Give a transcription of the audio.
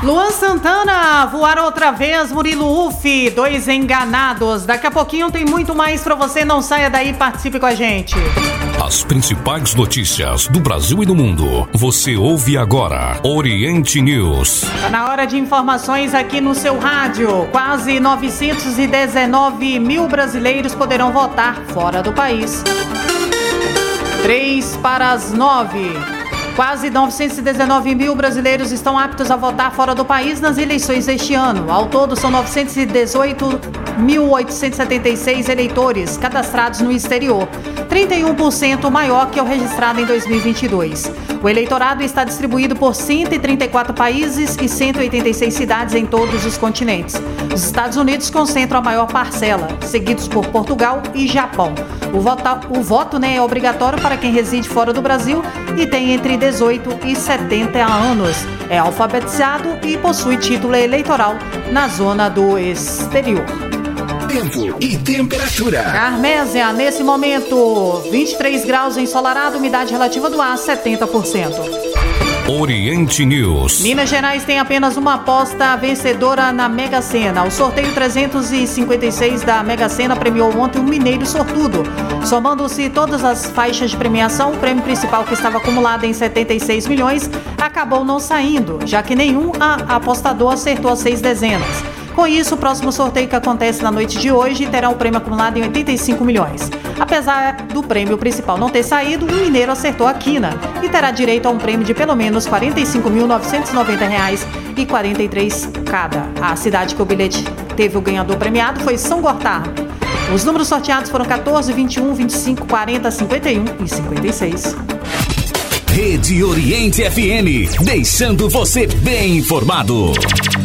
Luan Santana, voar outra vez, Murilo Ufi, 2 enganados. Daqui a pouquinho tem muito mais pra você, não saia daí, participe com a gente. As principais notícias do Brasil e do mundo, você ouve agora, Oriente News. Tá na hora de informações aqui no seu rádio. Quase 919 mil brasileiros poderão votar fora do país. 8:03. Quase 919 mil brasileiros estão aptos a votar fora do país nas eleições deste ano. Ao todo, são 918.876 eleitores cadastrados no exterior, 31% maior que o registrado em 2022. O eleitorado está distribuído por 134 países e 186 cidades em todos os continentes. Os Estados Unidos concentram a maior parcela, seguidos por Portugal e Japão. O voto é obrigatório para quem reside fora do Brasil e tem entre 18 e 70 anos. É alfabetizado e possui título eleitoral na zona do exterior. Tempo e temperatura. Carmésia, nesse momento, 23 graus ensolarado, umidade relativa do ar, 70%. Oriente News. Minas Gerais tem apenas uma aposta vencedora na Mega Sena. O sorteio 356 da Mega Sena premiou ontem um mineiro sortudo. Somando-se todas as faixas de premiação, o prêmio principal, que estava acumulado em 76 milhões, acabou não saindo, já que nenhum apostador acertou as 6 dezenas. Com isso, o próximo sorteio, que acontece na noite de hoje, terá um prêmio acumulado em 85 milhões. Apesar do prêmio principal não ter saído, o mineiro acertou a quina e terá direito a um prêmio de pelo menos R$ 45.990,43 cada. A cidade que o bilhete teve o ganhador premiado foi São Gotardo. Os números sorteados foram 14, 21, 25, 40, 51 e 56. Rede Oriente FM, deixando você bem informado.